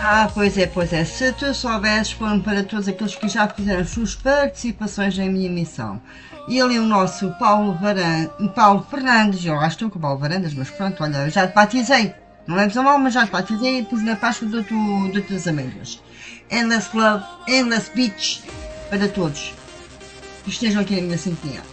Pois é. Se tu soubesses, foram para todos aqueles que já fizeram as suas participações na minha emissão. E ali o nosso Paulo Fernandes, eu acho que estou com o Paulo Varandas, mas pronto, olha, eu já te batizei. Não leves a mal, mas já te batizei e pus na Páscoa das tuas amêndoas. Endless Love, Endless Beach, para todos que estejam aqui na minha sintonia.